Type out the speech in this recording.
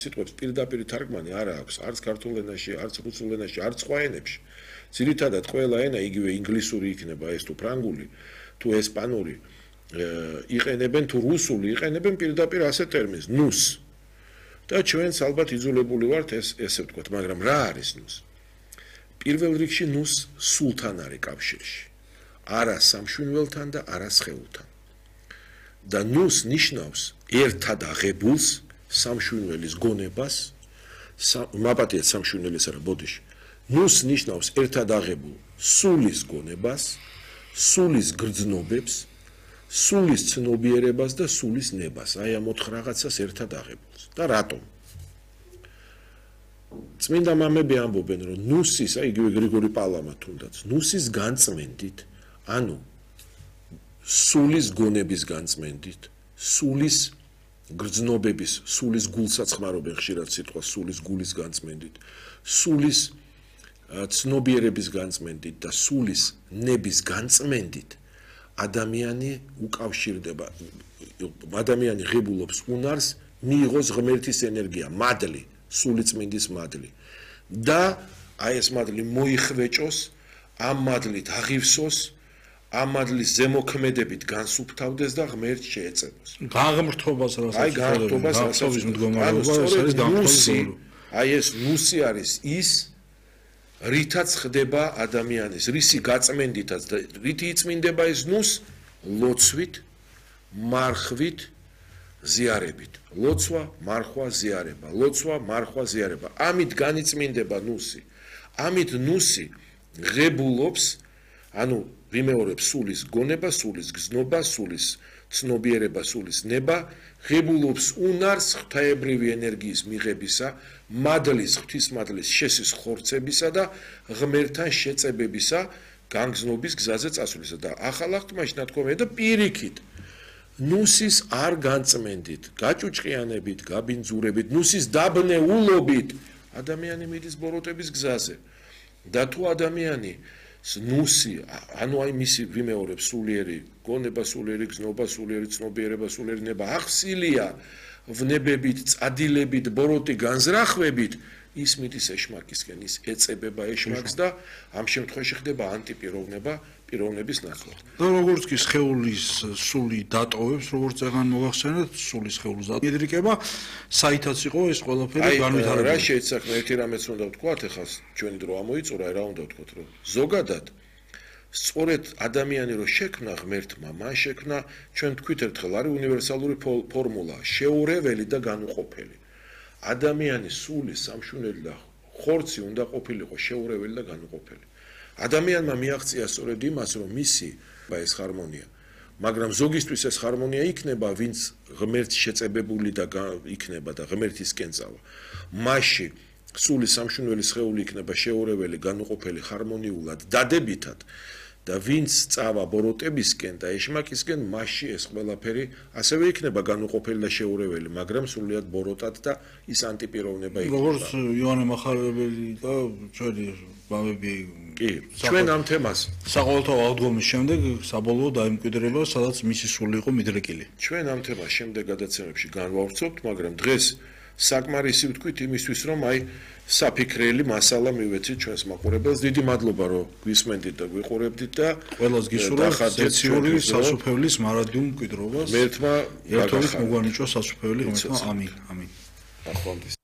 სიტყვებს პირდაპირ თარგმანი არა აქვს არც ქართულ ენაში, არც რუსულ ენაში, არც სხვა ენებში. ძირითადად ყველა ენა, იგივე ინგლისური იქნება ეს თუ ფრანგული, თუ ესპანური, იყენებენ თუ რუსული, იყენებენ პირდაპირ ასე ტერმინს ნუს. და ჩვენც ალბათ იძულებული ვართ ესე ვთქვათ, მაგრამ რა არის ნუს? პირველ რიგში ნუს სულთან არის კავშირში. არა სამშვინველთან და არა სხეულთან. და ნუს ნიშნავს ერთად აღებულს სამშვინველის გონებას, მაპატიეთ სამშვინველის არა ბოდიში. ნუს ნიშნავს ერთად აღებულ სულის გონებას, სულის გრძნობებს, სულის ცნობიერებას და სულის ნებას. აი ამ 4 რაღაცას ერთად აღებულს. და რატომ? წმინდა მამები ამბობენ, რომ ნუსის, აი იგივე გრიგორი პალამა თუნდაც, ნუსის განწმენდით, ანუ სულის გონების განწმენდით, სულის გრძნობების, სულის გულსაც ხმარობენ ხშირად სიტყვას სულის გულის განწმენდით, სულის ცნობიერების განწმენდით და სულის ნების განწმენდით ადამიანი უკავშირდება, ადამიანი ღებულობს უნარს მიიღოს ღმერთის ენერგია, მადლი, სული წმინდის მადლი და აი ეს მადლი მოიხვეჭოს, ამ მადლით აღივსოს, ამ მადლის ზემოქმედებით განსუფთავდეს და ღმერთს შეეწებოს. გაღმრთობას რასაც აი გაღმრთობას რასაც მდგომარეობა არის ნუსი. აი ეს ნუსი არის ის რითაც ხდება ადამიანის, რისი გაწმენდითაც და რითი იწმინდება ეს ნუს ლოცვით, მარხვით, ზიარებით. ლოცვა, მარხვა, ზიარება. ლოცვა, მარხვა, ზიარება. ამით განიწმინდება ნუსი. ამით ნუსი ღებულობს, ანუ ვიმეორებ სულის გონება, სულის გზნობა, სულის ცნობიერება, სულის ნება, ღებულობს უნარს ღვთაებრივი ენერგიის მიღებისა, მადლის, ღვთისმადლის შესის ხორცებისა და ღმერთთან შეწებებისა, განგზნობის გზაზე წასვლისა და ახალ აღთქმაში ნათქვამია და პირიქით ნუსის არ განწმენდით, გაჭუჭყიანებით, გაბინძურებით, ნუსის დაბნეულობით ადამიანი მიდის ბოროტების გზაზე. და თუ ადამიანი ნუსი, ანუ აი მისი ვიმეორებ სულიერი გონება, სულიერი გზნობა, სულიერი ცნობიერება, სულიერი ნება ახსილია ვნებებით, წადილებით, ბოროტი განზრახვებით, ის მიდის ეშმაკისკენ, ის ეწებება ეშმაკს და ამ შემთხვევაში ხდება ანტიპიროვნება, პიროვნების ნაცვლად. და როგორც კი სხეულის სული დატოვებს, როგორც წეგან მოგახსენეთ, სულის სხეულს დადრიკება, საითაც იყო ეს ყველაფერი განვითარებული. რა შეიძლება ერთი რამეც უნდა ვთქვათ, ეხლა ჩვენი დრო ამოიწურა, რა უნდა ვთქვათ, რომ ზოგადად სწორედ ადამიანი რო შექმნა ღმერთმა, მან შექმნა, ჩვენ თქვით ერთხელ არის უნივერსალური ფორმულა, შეურეველი და განუყოფელი. ადამიანის სული, სამშვენელი და ხორცი უნდა ყოფილიყო შეურეველი და განუყოფელი. ადამიანმა მიაღწია სწორედ იმას, რომ მისი ეს ჰარმონია, მაგრამ ზოგისთვის ეს ჰარმონია იქნება, ვინც ღმერთს შეწებებული და იქნება და ღმერთისკენ წავა. მასში სული სამშვენელი სხეული იქნება შეურეველი, განუყოფელი, ჰარმონიულად, დადებითად და ვინც წავა ბოროტებისკენ და ეშმაკისკენ, მასში ეს ყველაფერი ასევე იქნება განუყოფელი და შეურეველი, მაგრამ სრულიად ბოროტად და ის ანტიპიროვნება იქნება. როგორც იოანე მახარებელი და ჩვენი მამები ჩვენ ამ თემას საყოველთაო აღდგომის შემდეგ საბოლოო დაიმკვიდრება, სადაც მისი სული იყო მიდრეკილი. ჩვენ ამ თემას შემდეგ გადაცემებში განვავრცობთ, მაგრამ დღეს საკმარისი ვთქვით იმისთვის, რომ აი საფიქრელი მასალა მივეცით ჩვენს მაყურებელს. დიდი მადლობა, რომ გვისმენდით და გვიყურებდით და ყველას გისურვებთ ზეციური სასუფეველის მარადიულ მკვიდრობას. მერთმა ერთობით მოგვანიჭოს სასუფეველი ღმერთმა. ამინ. ამინ. ახლა